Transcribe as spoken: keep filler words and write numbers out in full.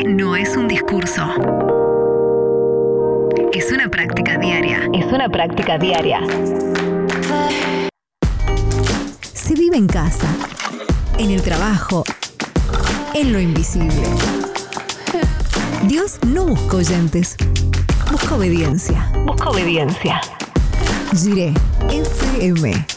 Fe no es un discurso. Es una práctica diaria. Es una práctica diaria. Se vive en casa, en el trabajo, en lo invisible. Dios no busca oyentes, busca obediencia. Busca obediencia. Jiré F M.